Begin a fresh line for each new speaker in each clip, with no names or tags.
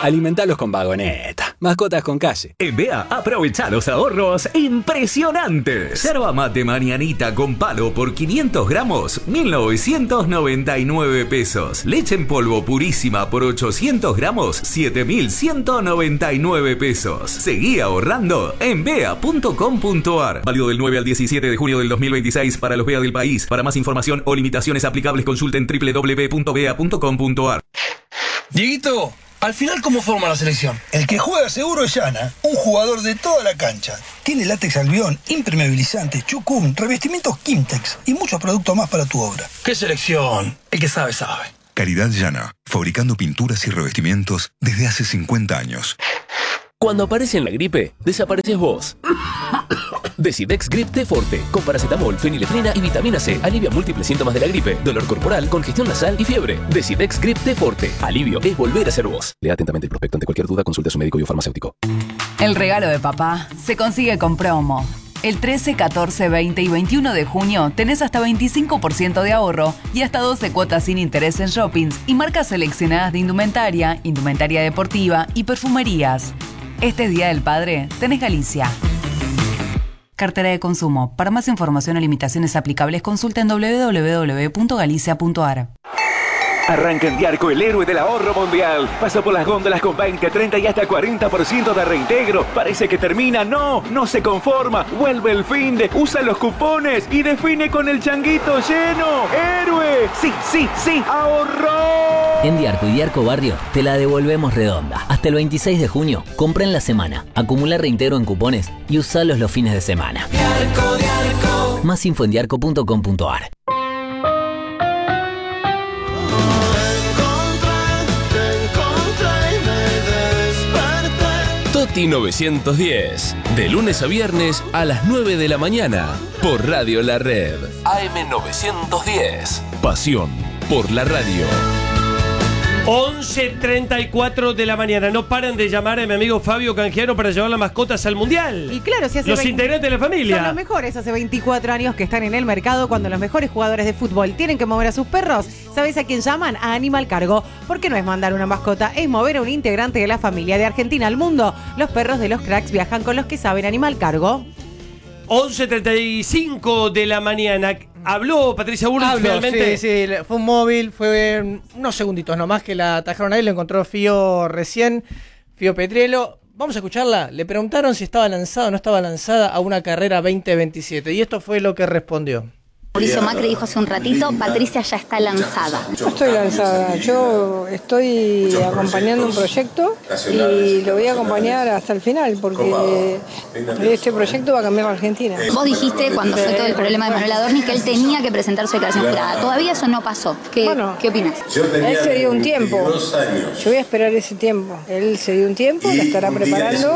Alimentalos con Vagoneta. Mascotas con calle.
En BEA, aprovecha los ahorros impresionantes. Yerba mate mañanita con palo por 500 gramos, 1.999 pesos. Leche en polvo purísima por 800 gramos, 7.199 pesos. Seguí ahorrando en bea.com.ar. Válido del 9 al 17 de junio del 2026 para los BEA del país. Para más información o limitaciones aplicables, consulten www.bea.com.ar.
Dieguito, al final, ¿cómo forma la selección? El que juega seguro es Yana, un jugador de toda la cancha. Tiene látex albión, impermeabilizante, chucum, revestimientos Kimtex y muchos productos más para tu obra. ¿Qué selección? El que sabe, sabe.
Caridad Yana, fabricando pinturas y revestimientos desde hace 50 años.
Cuando aparece en la gripe, desapareces vos. Decidex Grip T Forte, con paracetamol, fenilefrina y vitamina C. Alivia múltiples síntomas de la gripe, dolor corporal, congestión nasal y fiebre. Decidex Grip T Forte. Alivio es volver a ser vos. Lea atentamente el prospecto. Ante cualquier duda, consulte a su médico y o farmacéutico.
El regalo de papá se consigue con promo. El 13, 14, 20 y 21 de junio tenés hasta 25% de ahorro y hasta 12 cuotas sin interés en shoppings y marcas seleccionadas de indumentaria, indumentaria deportiva y perfumerías. Este Día del Padre tenés Galicia. Cartera de consumo. Para más información o limitaciones aplicables, consulta en www.galicia.ar.
Arranca en Diarco, el héroe del ahorro mundial. Pasa por las góndolas con 20, 30 y hasta 40% de reintegro. Parece que termina. No se conforma. Vuelve el finde, usa los cupones y define con el changuito lleno. ¡Héroe! Sí, ahorró.
En Diarco y Diarco Barrio te la devolvemos redonda. Hasta el 26 de junio, compra en la semana, acumula reintegro en cupones y usalos los fines de semana. Diarco. Más info en diarco.com.ar.
Toti 910, de lunes a viernes a las 9 de la mañana, por Radio La Red. AM 910, pasión por la radio.
11:34 de la mañana. No paran de llamar a mi amigo Fabio Canjiano para llevar las mascotas al mundial.
Y claro, si hace
los integrantes de la familia
son los mejores. Hace 24 años que están en el mercado. Cuando los mejores jugadores de fútbol tienen que mover a sus perros, ¿sabes a quién llaman? A Animal Cargo. Porque no es mandar una mascota, es mover a un integrante de la familia. De Argentina al mundo, los perros de los cracks viajan con los que saben. Animal Cargo.
11:35 de la mañana. ¿Habló Patricia Bullrich finalmente?
Sí, fue un móvil, fue unos segunditos nomás que la atajaron ahí, lo encontró Fío recién, Fío Petriello. Vamos a escucharla. Le preguntaron si estaba lanzada o no estaba lanzada a una carrera 2027 y esto fue lo que respondió.
Mauricio Macri dijo hace un ratito, Patricia ya está lanzada.
Yo estoy lanzada, yo estoy acompañando un proyecto y lo voy a acompañar hasta el final porque este proyecto va a cambiar la Argentina.
Vos dijiste cuando fue todo el problema de Manuel Adorni que él tenía que presentar su declaración jurada. Todavía eso no pasó. ¿Qué opinas?
Él se dio un tiempo, yo voy a esperar ese tiempo. Él se dio un tiempo, la estará preparando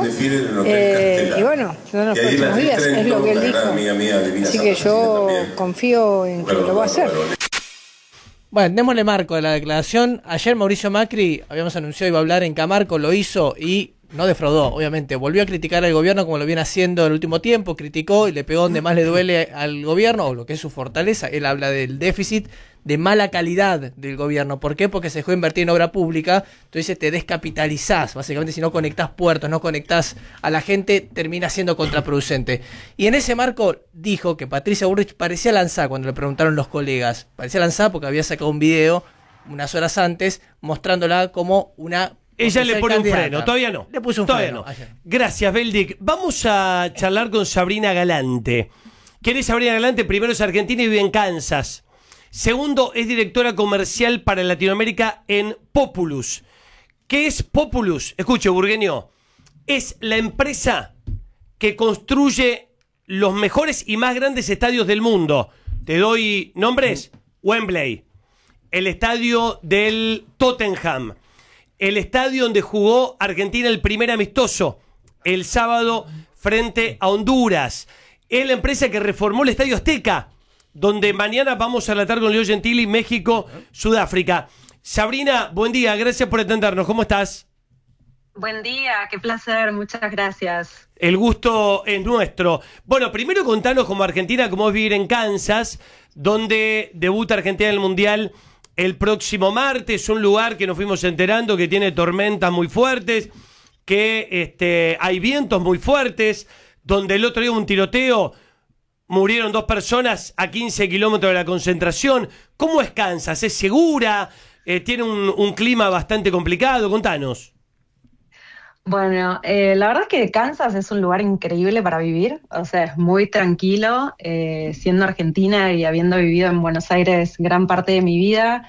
y bueno, son los próximos días, es lo que él dijo. Así que yo confío en que lo va a hacer.
Bueno, démosle marco a la declaración. Ayer Mauricio Macri, habíamos anunciado, iba a hablar en Camarco, lo hizo y no defraudó, obviamente. Volvió a criticar al gobierno como lo viene haciendo en el último tiempo, criticó y le pegó donde más le duele al gobierno, o lo que es su fortaleza. Él habla del déficit de mala calidad del gobierno. ¿Por qué? Porque se dejó de invertir en obra pública, entonces te descapitalizás. Básicamente, si no conectás puertos, no conectás a la gente, termina siendo contraproducente. Y en ese marco dijo que Patricia Bullrich parecía lanzada cuando le preguntaron los colegas. Parecía lanzada porque había sacado un video unas horas antes mostrándola como una...
Ella le pone candidata. Un freno, todavía no.
Le puso un freno.
No. Gracias, Beldic. Vamos a charlar con Sabrina Galante. ¿Quién es Sabrina Galante? Primero es argentina y vive en Kansas. Segundo, es directora comercial para Latinoamérica en Populus. ¿Qué es Populus? Escuche, burgueño. Es la empresa que construye los mejores y más grandes estadios del mundo. Te doy nombres. Wembley. El estadio del Tottenham. El estadio donde jugó Argentina el primer amistoso el sábado frente a Honduras. Es la empresa que reformó el Estadio Azteca, donde mañana vamos a relatar con Leo Gentili, México, Sudáfrica. Sabrina, buen día, gracias por atendernos. ¿Cómo estás?
Buen día, qué placer, muchas gracias.
El gusto es nuestro. Bueno, primero contanos como Argentina, cómo es vivir en Kansas, donde debuta Argentina en el Mundial el próximo martes, un lugar que nos fuimos enterando que tiene tormentas muy fuertes, que hay vientos muy fuertes, donde el otro día hubo un tiroteo, murieron 2 personas a 15 kilómetros de la concentración. ¿Cómo es Kansas? ¿Es segura? ¿Tiene un clima bastante complicado? Contanos.
Bueno, la verdad es que Kansas es un lugar increíble para vivir, o sea, es muy tranquilo, siendo argentina y habiendo vivido en Buenos Aires gran parte de mi vida,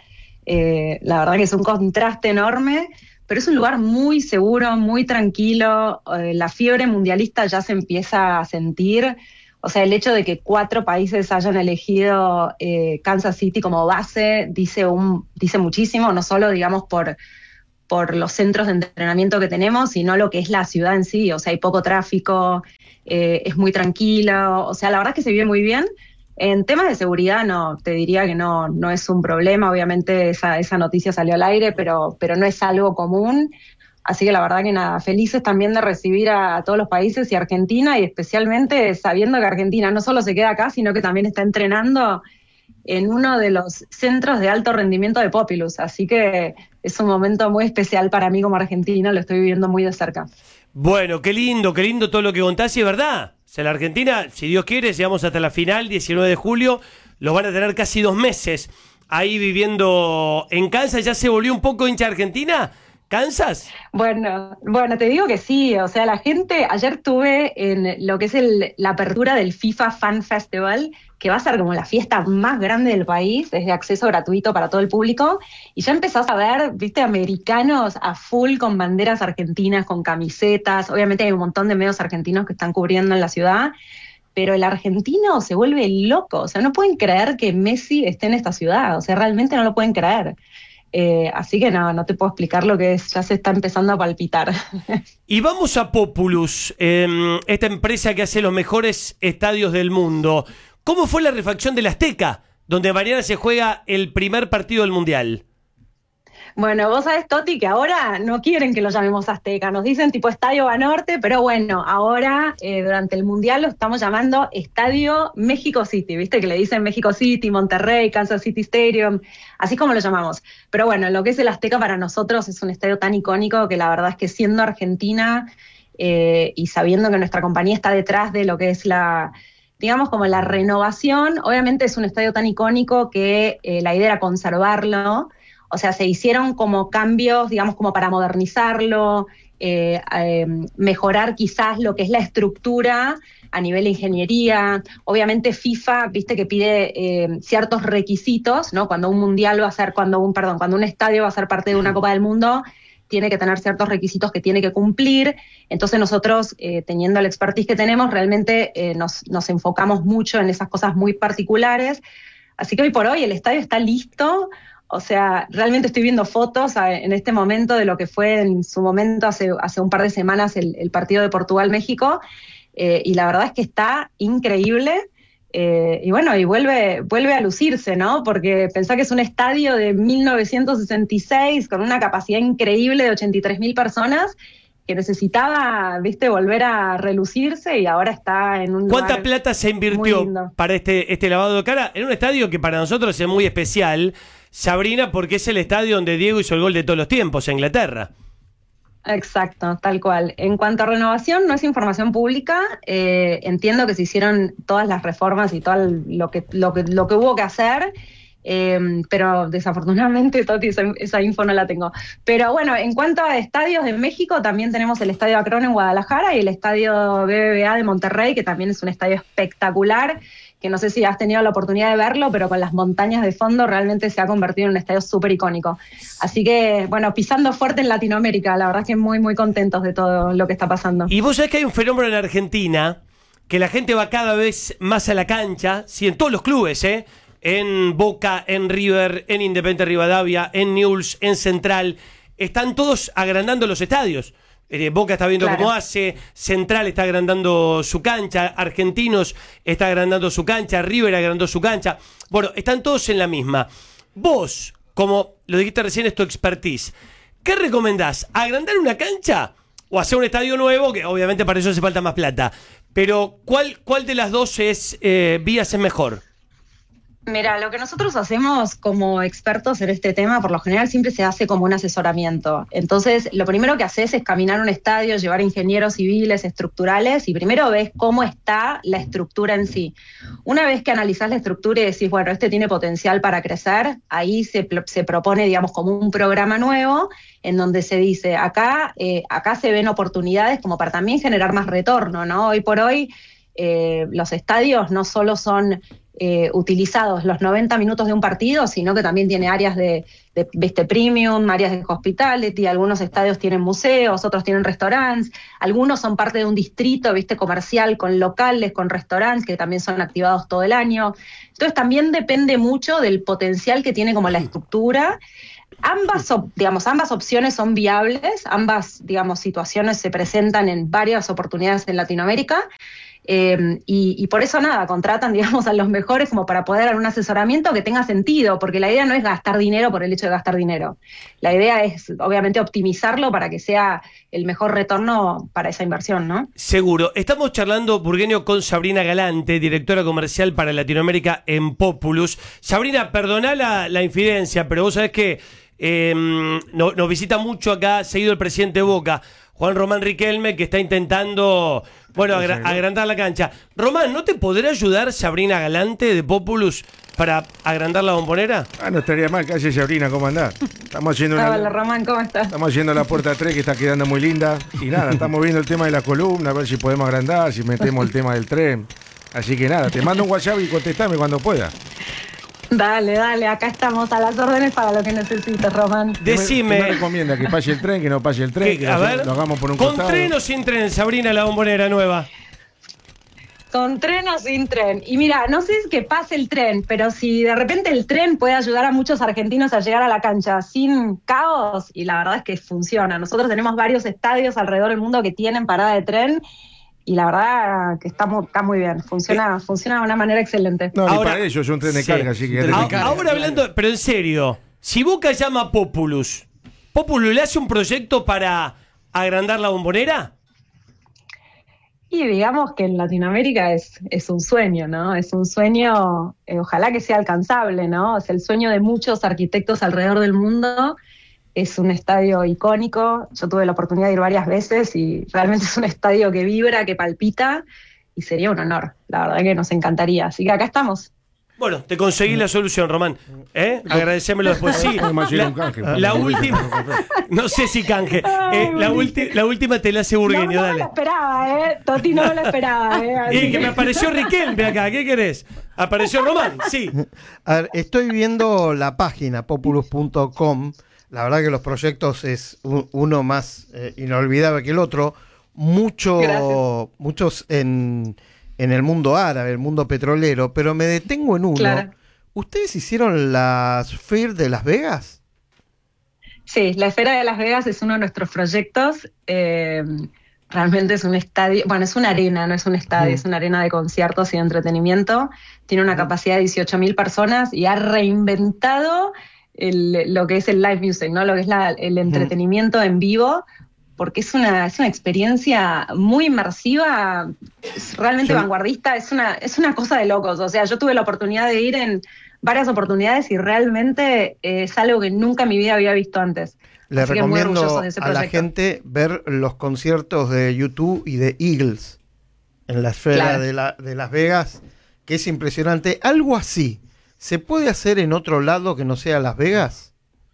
la verdad que es un contraste enorme, pero es un lugar muy seguro, muy tranquilo, la fiebre mundialista ya se empieza a sentir, o sea, el hecho de que 4 países hayan elegido Kansas City como base dice muchísimo, no solo, digamos, por los centros de entrenamiento que tenemos, sino lo que es la ciudad en sí. O sea, hay poco tráfico, es muy tranquilo. O sea, la verdad es que se vive muy bien. En temas de seguridad, no, te diría que no es un problema. Obviamente esa noticia salió al aire, pero no es algo común. Así que la verdad que nada, felices también de recibir a todos los países y Argentina, y especialmente sabiendo que Argentina no solo se queda acá, sino que también está entrenando en uno de los centros de alto rendimiento de Populous. Así que es un momento muy especial para mí como argentina, lo estoy viviendo muy de cerca.
Bueno, qué lindo todo lo que contás, y es verdad. O sea, la Argentina, si Dios quiere, llegamos hasta la final, 19 de julio, los van a tener casi 2 meses ahí viviendo en Kansas. ¿Ya se volvió un poco hincha argentina? ¿Kansas?
Bueno, te digo que sí, o sea, la gente, ayer estuve en lo que es la apertura del FIFA Fan Festival, que va a ser como la fiesta más grande del país, es de acceso gratuito para todo el público, y ya empezás a ver, viste, americanos a full con banderas argentinas, con camisetas, obviamente hay un montón de medios argentinos que están cubriendo en la ciudad, pero el argentino se vuelve loco, o sea, no pueden creer que Messi esté en esta ciudad, o sea, realmente no lo pueden creer. Así que no te puedo explicar lo que es, ya se está empezando a palpitar.
Y vamos a Populous, esta empresa que hace los mejores estadios del mundo. ¿Cómo fue la refacción del Azteca, donde mañana se juega el primer partido del Mundial?
Bueno, vos sabés, Toti, que ahora no quieren que lo llamemos Azteca, nos dicen tipo Estadio Banorte, pero bueno, ahora durante el Mundial lo estamos llamando Estadio México City, viste que le dicen México City, Monterrey, Kansas City Stadium, así como lo llamamos. Pero bueno, lo que es el Azteca para nosotros es un estadio tan icónico que la verdad es que siendo Argentina y sabiendo que nuestra compañía está detrás de lo que es digamos como la renovación, obviamente es un estadio tan icónico que la idea era conservarlo. O sea, se hicieron como cambios, digamos, como para modernizarlo, mejorar quizás lo que es la estructura a nivel de ingeniería. Obviamente FIFA, viste que pide ciertos requisitos, ¿no? Cuando un mundial va a ser, cuando un estadio va a ser parte de una Copa del Mundo, tiene que tener ciertos requisitos que tiene que cumplir. Entonces nosotros, teniendo el expertise que tenemos, realmente nos enfocamos mucho en esas cosas muy particulares. Así que hoy por hoy el estadio está listo. O sea, realmente estoy viendo fotos en este momento de lo que fue en su momento hace un par de semanas el partido de Portugal-México, y la verdad es que está increíble, y bueno, y vuelve a lucirse, ¿no? Porque pensá que es un estadio de 1966 con una capacidad increíble de 83.000 personas que necesitaba, viste, volver a relucirse, y ahora está en un
¿Cuánta
lugar
plata se invirtió para este lavado de cara? En un estadio que para nosotros es muy especial, Sabrina, porque es el estadio donde Diego hizo el gol de todos los tiempos, en Inglaterra.
Exacto, tal cual. En cuanto a renovación, no es información pública. Entiendo que se hicieron todas las reformas y todo lo que hubo que hacer, pero desafortunadamente, Toti, esa info no la tengo. Pero bueno, en cuanto a estadios de México, también tenemos el Estadio Akron en Guadalajara y el Estadio BBVA de Monterrey, que también es un estadio espectacular, que no sé si has tenido la oportunidad de verlo, pero con las montañas de fondo realmente se ha convertido en un estadio súper icónico. Así que, bueno, pisando fuerte en Latinoamérica, la verdad es que muy, muy contentos de todo lo que está pasando.
Y vos sabés que hay un fenómeno en Argentina, que la gente va cada vez más a la cancha, sí, en todos los clubes, en Boca, en River, en Independiente Rivadavia, en Newell's, en Central, están todos agrandando los estadios. Boca está viendo cómo hace, Central está agrandando su cancha, Argentinos está agrandando su cancha, River agrandó su cancha. Bueno, están todos en la misma. Vos, como lo dijiste recién, es tu expertise, ¿qué recomendás? ¿Agrandar una cancha o hacer un estadio nuevo? Que obviamente para eso hace falta más plata. Pero ¿cuál de las dos vías es mejor?
Mira, lo que nosotros hacemos como expertos en este tema, por lo general siempre se hace como un asesoramiento. Entonces, lo primero que haces es caminar un estadio, llevar ingenieros civiles, estructurales, y primero ves cómo está la estructura en sí. Una vez que analizás la estructura y decís, bueno, este tiene potencial para crecer, ahí se propone, digamos, como un programa nuevo, en donde se dice, acá se ven oportunidades como para también generar más retorno, ¿no? Hoy por hoy, los estadios no solo son utilizados los 90 minutos de un partido, sino que también tiene áreas de premium, áreas de hospitality, algunos estadios tienen museos, otros tienen restaurantes, algunos son parte de un distrito, comercial con locales, con restaurantes que también son activados todo el año. Entonces también depende mucho del potencial que tiene como la estructura. Ambas opciones son viables, ambas, situaciones se presentan en varias oportunidades en Latinoamérica. Y por eso contratan, a los mejores como para poder dar un asesoramiento que tenga sentido, porque la idea no es gastar dinero por el hecho de gastar dinero. La idea es, obviamente, optimizarlo para que sea el mejor retorno para esa inversión, ¿no?
Seguro. Estamos charlando, Burgueño, con Sabrina Galante, directora comercial para Latinoamérica en Populus. Sabrina, perdoná la infidencia, pero vos sabés que nos visita mucho acá, seguido el presidente de Boca, Juan Román Riquelme, que está intentando, agrandar la cancha. Román, ¿no te podrá ayudar Sabrina Galante de Populus para agrandar la Bombonera?
No estaría mal. ¿Qué hace Sabrina? ¿Cómo andás? Estamos haciendo
Hola, Román, ¿cómo estás?
Estamos haciendo la puerta 3, que está quedando muy linda. Y nada, estamos viendo el tema de la columna, a ver si podemos agrandar, si metemos el tema del tren. Así que nada, te mando un WhatsApp y contestame cuando pueda.
Dale, acá estamos a las órdenes para lo que necesites, Román.
Decime.
¿Qué me recomienda? ¿Que pase el tren, que no pase el tren? Que
a ver,
lo hagamos por un
¿con
costado?
tren o sin tren, Sabrina, la Bombonera nueva?
Con tren o sin tren. Y mira, no sé si es que pase el tren, pero si de repente el tren puede ayudar a muchos argentinos a llegar a la cancha sin caos, y la verdad es que funciona. Nosotros tenemos varios estadios alrededor del mundo que tienen parada de tren, y la verdad que está muy bien, funciona de una manera excelente.
No, ni para ellos, es un tren de carga, así que...
Ahora hablando, pero en serio, si Boca llama a Populus le hace un proyecto para agrandar la Bombonera.
Y digamos que en Latinoamérica es un sueño, ¿no? Es un sueño, ojalá que sea alcanzable, ¿no? Es el sueño de muchos arquitectos alrededor del mundo. Es un estadio icónico, yo tuve la oportunidad de ir varias veces y realmente es un estadio que vibra, que palpita, y sería un honor, la verdad que nos encantaría. Así que acá estamos.
Bueno, te conseguí la solución, Román. Agradecémelo después. Sí, la última, no sé si canje. La última te la hace Burgueño, dale.
No me lo esperaba, Toti, no me lo esperaba.
Y que me apareció Riquelme acá, ¿qué querés? ¿Apareció Román? Sí.
A ver, estoy viendo la página populus.com. La verdad que los proyectos es uno más inolvidable que el otro. Muchos en el mundo árabe, el mundo petrolero, pero me detengo en uno. Claro. ¿Ustedes hicieron la Sphere de Las Vegas?
Sí, la Esfera de Las Vegas es uno de nuestros proyectos. Realmente es un estadio, es una arena, no es un estadio, es una arena de conciertos y de entretenimiento. Tiene una capacidad de 18.000 personas y ha reinventado lo que es el live music, ¿no? Lo que es el entretenimiento en vivo, porque es una experiencia muy inmersiva, es realmente vanguardista, es una cosa de locos. O sea, yo tuve la oportunidad de ir en varias oportunidades y realmente es algo que nunca en mi vida había visto antes.
Le recomiendo a la gente ver los conciertos de U2 y de Eagles en la Esfera de Las Vegas, que es impresionante. Algo así, ¿se puede hacer en otro lado que no sea Las Vegas?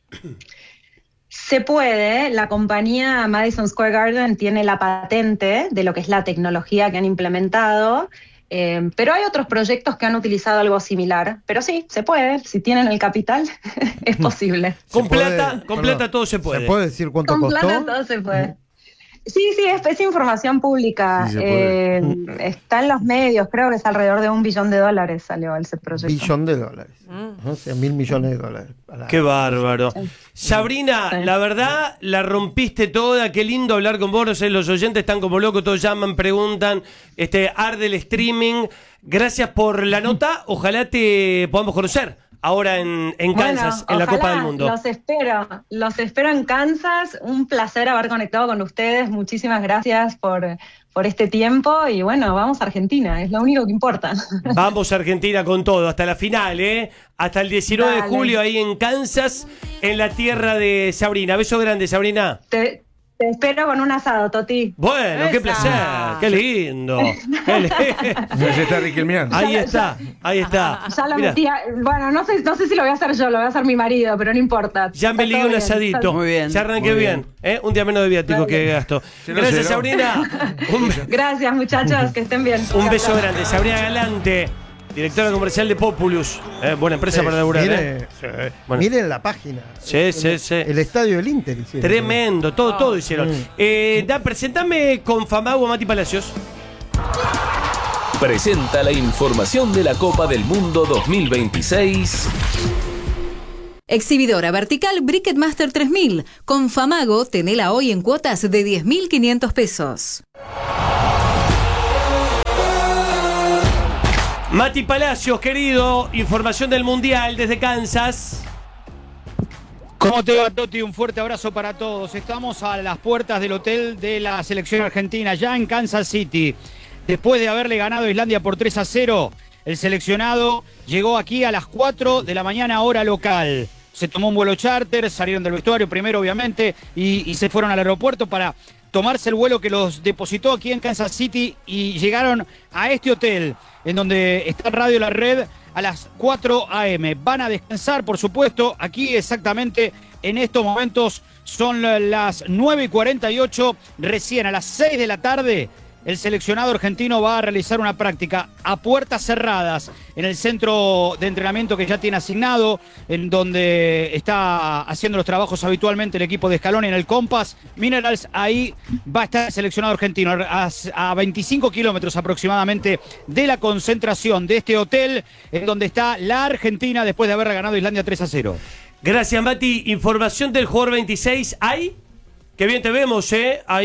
Se puede. La compañía Madison Square Garden tiene la patente de lo que es la tecnología que han implementado, pero hay otros proyectos que han utilizado algo similar. Pero sí, se puede. Si tienen el capital, es posible.
Con plata todo se puede.
¿Se puede decir cuánto costó?
Con plata todo se puede. Sí, es información pública.
Sí,
está en los medios, creo que es alrededor de $1 billón salió ese proyecto.
$1 billón. O sea, $1.000 millones.
Qué bárbaro. Sabrina, la verdad, la rompiste toda. Qué lindo hablar con vos. No sé, los oyentes están como locos, todos llaman, preguntan. Arde el streaming. Gracias por la nota. Ojalá te podamos conocer ahora en Kansas, en la Copa del Mundo.
Los espero en Kansas. Un placer haber conectado con ustedes. Muchísimas gracias por este tiempo. Y bueno, vamos a Argentina, es lo único que importa.
Vamos a Argentina con todo, hasta la final, hasta el 19 de julio ahí en Kansas, en la tierra de Sabrina. Beso grande, Sabrina.
Te espero con un asado, Toti.
Bueno, qué placer, qué lindo.
Ya está Riquelmeando.
Ahí está.
Ya lo metía. Bueno, no sé si lo voy a hacer yo, lo voy a hacer mi marido, pero no importa.
Ya me ligué un asadito.
Muy bien.
Ya arranqué bien. Un día menos de viático que gasto. Gracias, Sabrina.
Gracias, muchachos, que estén bien.
Un beso grande. Sabrina Galante, directora comercial de Populus. Buena empresa para laburar.
Miren la página.
Sí.
El estadio del Inter hicieron.
Tremendo, todo hicieron. Presentame con Famago a Mati Palacios.
Presenta la información de la Copa del Mundo 2026.
Exhibidora vertical Briquet Master 3000. Con Famago, tenela hoy en cuotas de 10.500 pesos.
Mati Palacios, querido, información del Mundial desde Kansas.
¿Cómo te va, Toti? Un fuerte abrazo para todos. Estamos a las puertas del hotel de la selección argentina, ya en Kansas City. Después de haberle ganado a Islandia por 3-0, el seleccionado llegó aquí a las 4 de la mañana, hora local. Se tomó un vuelo charter, salieron del vestuario primero, obviamente, y se fueron al aeropuerto para tomarse el vuelo que los depositó aquí en Kansas City y llegaron a este hotel, en donde está Radio La Red, a las 4 a.m. Van a descansar, por supuesto, aquí exactamente en estos momentos son las 9:48, recién a las 6 de la tarde. El seleccionado argentino va a realizar una práctica a puertas cerradas en el centro de entrenamiento que ya tiene asignado, en donde está haciendo los trabajos habitualmente el equipo de Scaloni en el Compass Minerals. Ahí va a estar el seleccionado argentino a 25 kilómetros aproximadamente de la concentración de este hotel, en donde está la Argentina después de haber ganado a Islandia 3-0.
Gracias, Mati. Información del jugador 26. ¿Hay? Qué bien te vemos,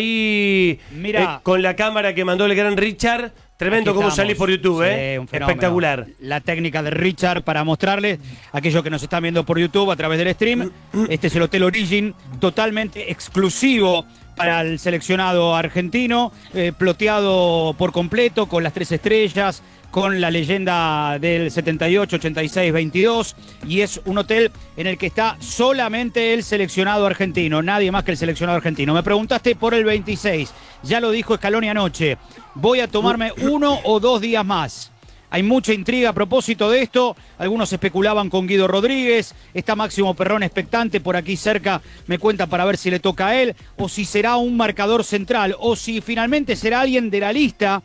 ahí con la cámara que mandó el gran Richard. Tremendo cómo salís por YouTube,
un fenómeno.
Espectacular.
La técnica de Richard para mostrarles a aquellos que nos están viendo por YouTube a través del stream. Este es el Hotel Origin, totalmente exclusivo para el seleccionado argentino, ploteado por completo con las 3 estrellas, con la leyenda del 78, 86, 22, y es un hotel en el que está solamente el seleccionado argentino, nadie más que el seleccionado argentino. Me preguntaste por el 26, ya lo dijo Scaloni anoche, voy a tomarme 1 o 2 días más. Hay mucha intriga a propósito de esto, algunos especulaban con Guido Rodríguez, está Máximo Perrón expectante por aquí cerca, me cuenta para ver si le toca a él, o si será un marcador central, o si finalmente será alguien de la lista,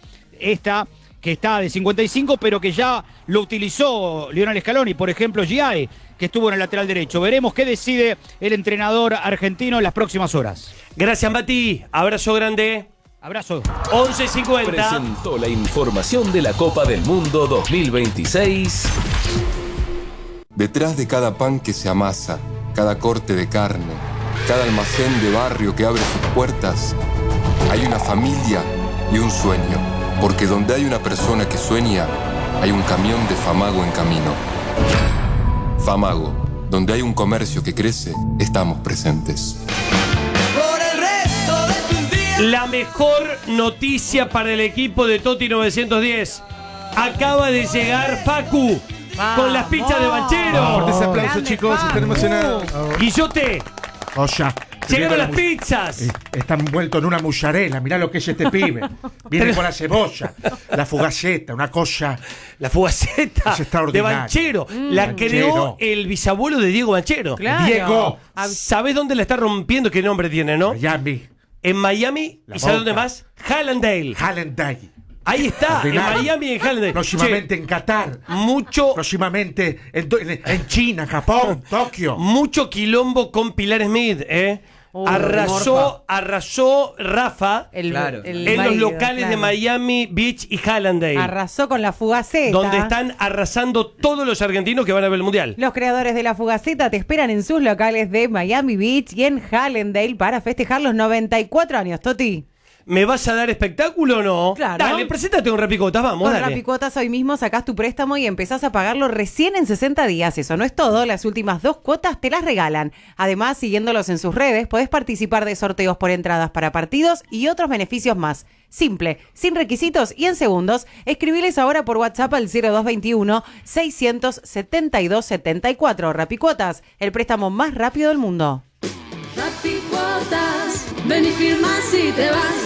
que está de 55, pero que ya lo utilizó Lionel Scaloni, por ejemplo, Giai, que estuvo en el lateral derecho. Veremos qué decide el entrenador argentino en las próximas horas.
Gracias, Mati. Abrazo grande.
Abrazo.
11:50.
Presentó la información de la Copa del Mundo 2026.
Detrás de cada pan que se amasa, cada corte de carne, cada almacén de barrio que abre sus puertas, hay una familia y un sueño. Porque donde hay una persona que sueña, hay un camión de Famago en camino. Famago, donde hay un comercio que crece, estamos presentes.
La mejor noticia para el equipo de Toti 910. Acaba de llegar Facu con las pizzas de Banchero.
Fuertes aplausos, chicos, están emocionados.
Guillote.
Oya.
Llegaron las pizzas.
Está envuelto en una mozzarella. Mirá lo que es este pibe. Viene con la cebolla, la fugaceta, una cosa.
La fugaceta de Banchero. La creó el bisabuelo de Diego Banchero.
Claro.
Diego.
¿Sabés dónde la está rompiendo? ¿Qué nombre tiene, no?
Miami.
En Miami. ¿Y sabés dónde más? Hallandale. Ahí está, en Miami y en Hallandale.
Próximamente en Qatar. Próximamente en China, Japón, Tokio.
Mucho quilombo con Pilar Smith, arrasó Rafa en los locales de Miami Beach y Hallandale.
Arrasó con la fugaceta.
Donde están arrasando todos los argentinos que van a ver el Mundial.
Los creadores de la fugaceta te esperan en sus locales de Miami Beach y en Hallandale para festejar los 94 años, Toti.
¿Me vas a dar espectáculo o no?
Claro.
Dale, preséntate un Rapicuotas, vamos,
Con
dale.
Rapicuotas hoy mismo sacás tu préstamo y empezás a pagarlo recién en 60 días. Eso no es todo, las últimas 2 cuotas te las regalan. Además, siguiéndolos en sus redes, podés participar de sorteos por entradas para partidos y otros beneficios más. Simple, sin requisitos y en segundos. Escribiles ahora por WhatsApp al 0221-672-74. Rapicuotas, el préstamo más rápido del mundo.
Rapicuotas, ven y firmas y te vas.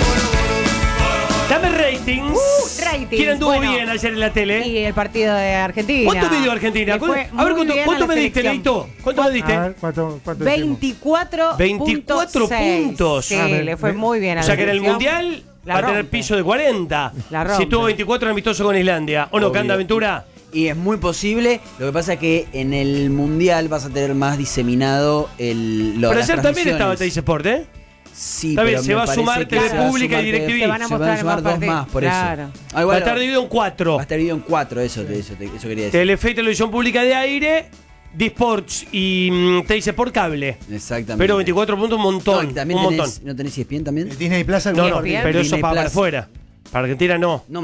Dame ratings.
Ratings.
¿Quién anduvo
Bueno,
bien ayer en la tele?
Y el partido de Argentina.
¿Cuánto me dio Argentina?
Le fue
A ver,
muy bien
¿cuánto
a la
me diste,
selección.
Leito? ¿Cuánto me diste?
A ver, ¿cuánto
24
puntos.
Sí, le fue muy bien a
O
la
sea que en el
selección.
Mundial
La
va a tener
rompe.
piso de 40.
La rompe.
Si tuvo 24 amistoso con Islandia. ¿O no,
Obvio.
Canda Aventura?
Y es muy posible. Lo que pasa es que en el Mundial vas a tener más diseminado
Pero
las
ayer también estaba
transmisiones.
Teis Sport, ¿eh?
Sí,
Está bien,
pero
se
me
va a
parece
sumar
que
TV
se va a
Pública y
sumar
DirecTV.
Se van a mostrar
sumar
más
2
partidos.
más, por
Claro.
eso.
Va a estar dividido en 4.
Va a estar dividido en 4, eso quería decir.
Telefe y Televisión Pública de Aire, Disports y Teis Sport Cable.
Exactamente.
Pero 24 puntos, un montón.
No, y también
un montón.
¿No tenés ESPN también?
Disney Plus
No, no,
Disney
pero eso
Plus.
para afuera. Para Argentina no.